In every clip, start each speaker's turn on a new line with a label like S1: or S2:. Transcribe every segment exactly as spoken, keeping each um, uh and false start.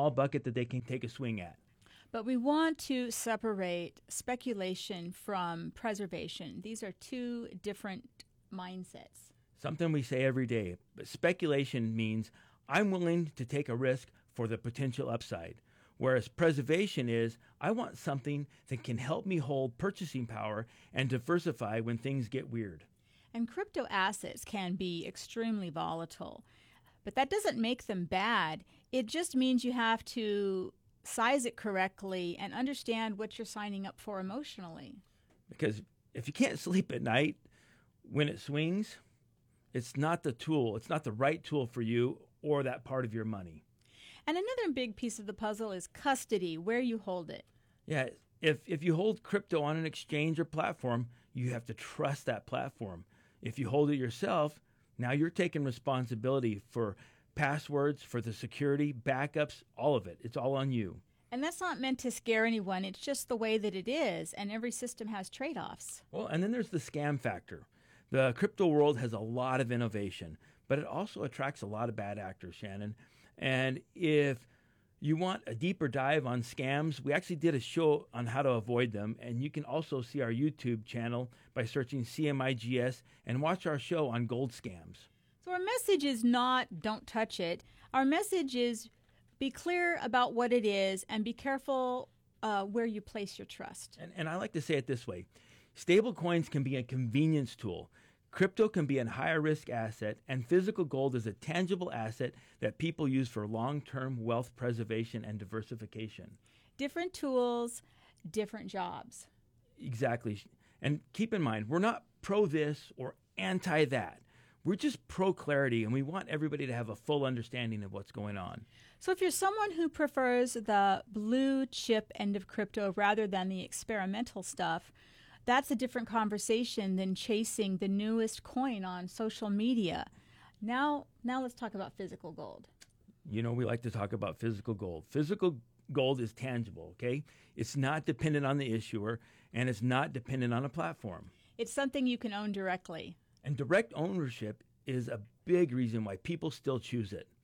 S1: small bucket that they can take a swing at.
S2: But we want to separate speculation from preservation. These are two different mindsets.
S1: Something we say every day, but speculation means I'm willing to take a risk for the potential upside, whereas preservation is I want something that can help me hold purchasing power and diversify when things get weird.
S2: And crypto assets can be extremely volatile, but that doesn't make them bad. It just means you have to size it correctly and understand what you're signing up for emotionally.
S1: Because if you can't sleep at night when it swings, it's not the tool. It's not the right tool for you or that part of your money.
S2: And another big piece of the puzzle is custody, where you hold it.
S1: Yeah, if if you hold crypto on an exchange or platform, you have to trust that platform. If you hold it yourself, now you're taking responsibility for passwords, for the security, backups, all of it. It's all on you.
S2: And that's not meant to scare anyone. It's just the way that it is, and every system has trade-offs.
S1: Well, and then there's the scam factor. The crypto world has a lot of innovation, but it also attracts a lot of bad actors, Shannon. And if you want a deeper dive on scams, we actually did a show on how to avoid them. And you can also see our YouTube channel by searching C M I G S and watch our show on gold scams.
S2: So our message is not don't touch it. Our message is be clear about what it is and be careful uh, where you place your trust.
S1: And, and I like to say it this way. Stable coins can be a convenience tool. Crypto can be a higher risk asset, and physical gold is a tangible asset that people use for long-term wealth preservation and diversification.
S2: Different tools, different jobs.
S1: Exactly. And keep in mind, we're not pro this or anti that. We're just pro clarity, and we want everybody to have a full understanding of what's going on.
S2: So if you're someone who prefers the blue chip end of crypto rather than the experimental stuff, that's a different conversation than chasing the newest coin on social media. Now, now let's talk about physical gold.
S1: You know, we like to talk about physical gold. Physical gold is tangible, okay? It's not dependent on the issuer, and it's not dependent on a platform.
S2: It's something you can own directly.
S1: And direct ownership is a big reason why people still choose it.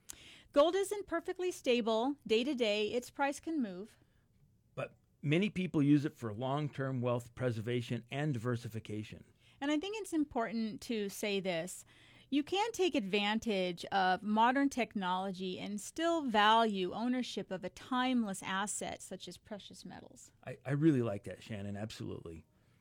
S2: Gold isn't perfectly stable. Day to day, its price can move.
S1: But many people use it for long-term wealth preservation and diversification.
S2: And I think it's important to say this. You can take advantage of modern technology and still value ownership of a timeless asset such as precious metals.
S1: I, I really like that, Shannon, absolutely.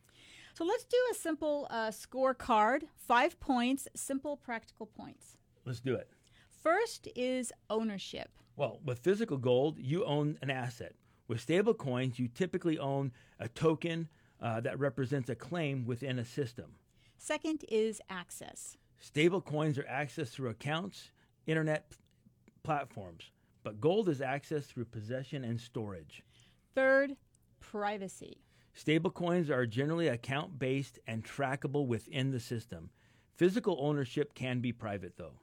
S2: So let's do a simple uh, scorecard, five points, simple practical points.
S1: Let's do it.
S2: First is ownership.
S1: Well, with physical gold, you own an asset. With stable coins, you typically own a token uh, that represents a claim within a system.
S2: Second is access.
S1: Stable coins are accessed through accounts, internet p- platforms, but gold is accessed through possession and storage.
S2: Third, privacy.
S1: Stablecoins are generally account-based and trackable within the system. Physical ownership can be private, though.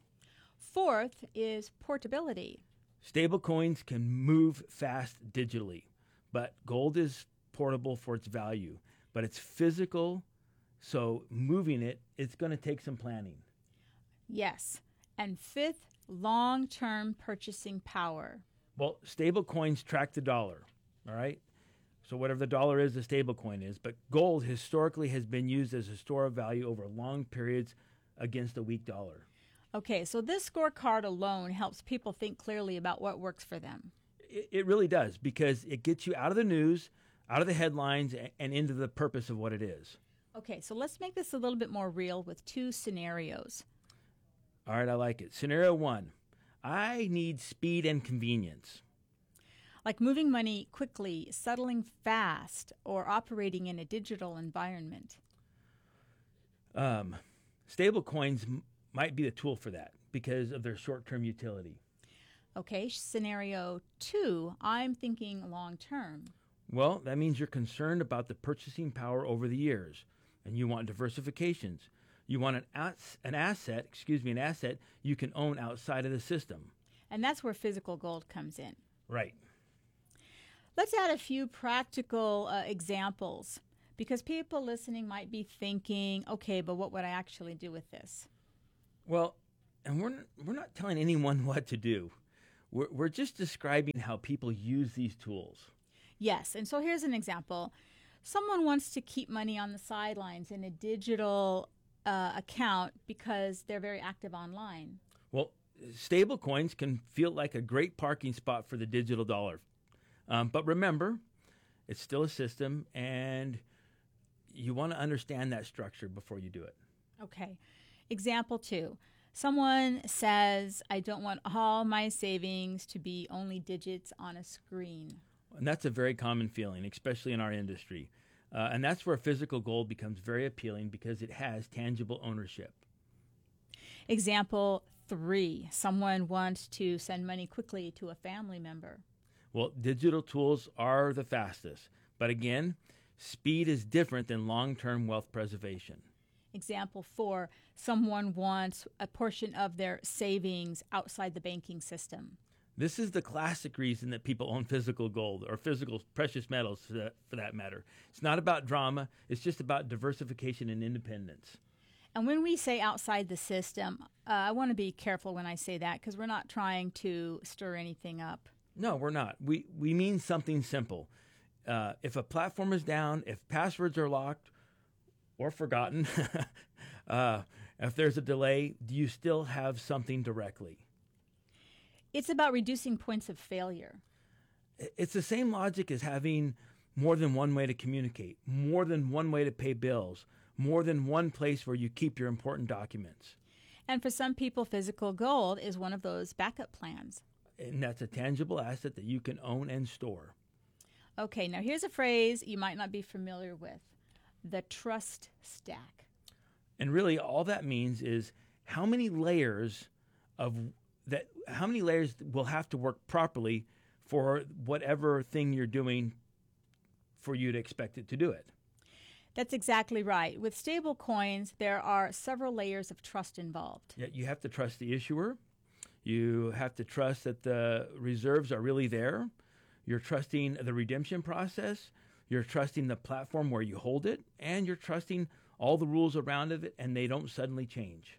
S2: Fourth is portability.
S1: Stablecoins can move fast digitally, but gold is portable for its value. But it's physical, so moving it, it's going to take some planning.
S2: Yes. And fifth, long-term purchasing power.
S1: Well, stablecoins track the dollar, all right? So whatever the dollar is, the stablecoin is. But gold historically has been used as a store of value over long periods against a weak dollar.
S2: Okay, so this scorecard alone helps people think clearly about what works for them.
S1: It, it really does, because it gets you out of the news, out of the headlines, and, and into the purpose of what it is.
S2: Okay, so let's make this a little bit more real with two scenarios.
S1: All right, I like it. Scenario one, I need speed and convenience.
S2: Like moving money quickly, settling fast, or operating in a digital environment.
S1: Um, stable coins m- might be the tool for that because of their short-term utility.
S2: Okay, scenario two, I'm thinking long-term.
S1: Well, that means you're concerned about the purchasing power over the years, and you want diversifications. You want an, as- an asset, excuse me, an asset you can own outside of the system.
S2: And that's where physical gold comes in.
S1: Right.
S2: Let's add a few practical uh, examples, because people listening might be thinking, okay, but what would I actually do with this?
S1: Well, and we're not, we're not telling anyone what to do. We're, we're just describing how people use these tools.
S2: Yes, and so here's an example. Someone wants to keep money on the sidelines in a digital uh, account because they're very active online.
S1: Well, stable coins can feel like a great parking spot for the digital dollar. Um, but remember, it's still a system, and you want to understand that structure before you do it.
S2: Okay. Example two. Someone says, I don't want all my savings to be only digits on a screen.
S1: And that's a very common feeling, especially in our industry. Uh, and that's where physical gold becomes very appealing because it has tangible ownership.
S2: Example three. Someone wants to send money quickly to a family member.
S1: Well, digital tools are the fastest. But again, speed is different than long-term wealth preservation.
S2: Example four, someone wants a portion of their savings outside the banking system.
S1: This is the classic reason that people own physical gold or physical precious metals for that, for that matter. It's not about drama. It's just about diversification and independence.
S2: And when we say outside the system, uh, I want to be careful when I say that because we're not trying to stir anything up.
S1: No, we're not. We, we mean something simple. Uh, if a platform is down, if passwords are locked, or forgotten, uh, if there's a delay, do you still have something directly?
S2: It's about reducing points of failure.
S1: It's the same logic as having more than one way to communicate, more than one way to pay bills, more than one place where you keep your important documents.
S2: And for some people, physical gold is one of those backup plans.
S1: And that's a tangible asset that you can own and store.
S2: Okay, now here's a phrase you might not be familiar with. The trust stack.
S1: And really all that means is how many layers of that how many layers will have to work properly for whatever thing you're doing for you to expect it to do it.
S2: That's exactly right. With stable coins, there are several layers of trust involved.
S1: Yeah, you have to trust the issuer. You have to trust that the reserves are really there. You're trusting the redemption process. You're trusting the platform where you hold it, and you're trusting all the rules around it, and they don't suddenly change.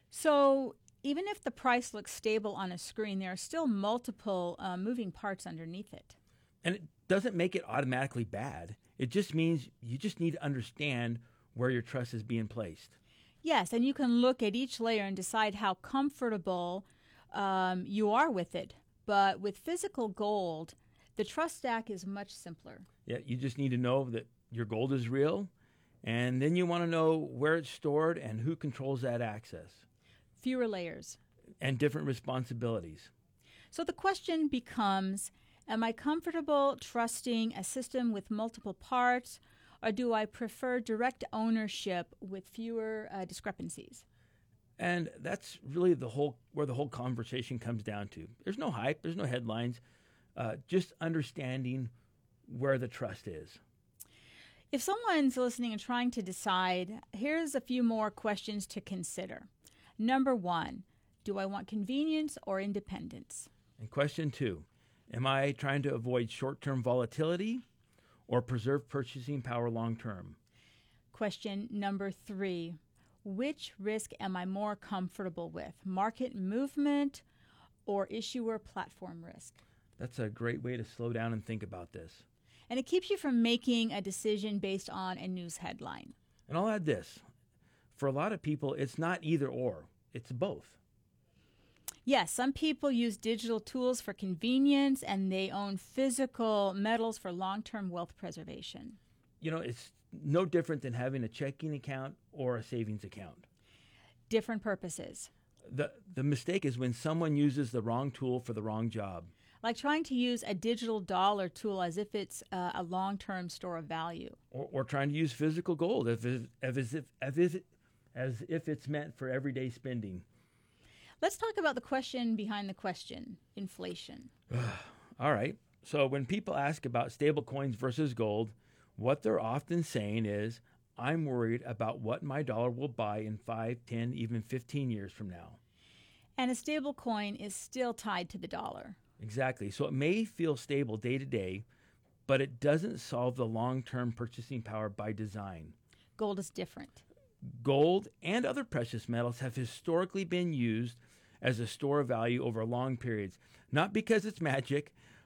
S2: So even if the price looks stable on a screen, there are still multiple uh, moving parts underneath it.
S1: And it doesn't make it automatically bad. It just means you just need to understand where your trust is being placed.
S2: Yes, and you can look at each layer and decide how comfortable um, you are with it. But with physical gold, the trust stack is much simpler.
S1: Yeah, you just need to know that your gold is real, and then you want to know where it's stored and who controls that access.
S2: Fewer layers.
S1: And different responsibilities.
S2: So the question becomes, am I comfortable trusting a system with multiple parts, or do I prefer direct ownership with fewer uh, discrepancies?
S1: And that's really the whole where the whole conversation comes down to. There's no hype, there's no headlines, uh, just understanding where the trust is.
S2: If someone's listening and trying to decide, here's a few more questions to consider. Number one, do I want convenience or independence?
S1: And question two, am I trying to avoid short-term volatility or preserve purchasing power long-term?
S2: Question number three, which risk am I more comfortable with, market movement or issuer platform risk?
S1: That's a great way to slow down and think about this.
S2: And it keeps you from making a decision based on a news headline.
S1: And I'll add this. For a lot of people, it's not either or. It's both.
S2: Yes, some people use digital tools for convenience, and they own physical metals for long-term wealth preservation.
S1: You know, it's no different than having a checking account or a savings account.
S2: Different purposes.
S1: The, the mistake is when someone uses the wrong tool for the wrong job.
S2: Like trying to use a digital dollar tool as if it's uh, a long-term store of value.
S1: Or, or trying to use physical gold as if, as, if, as, if, as if it's meant for everyday spending.
S2: Let's talk about the question behind the question, inflation.
S1: All right. So when people ask about stable coins versus gold, what they're often saying is, I'm worried about what my dollar will buy in five, ten, even fifteen years from now.
S2: And a stable coin is still tied to the dollar.
S1: Exactly. So it may feel stable day to day, but it doesn't solve the long-term purchasing power by design.
S2: Gold is different.
S1: Gold and other precious metals have historically been used as a store of value over long periods. Not because it's magic,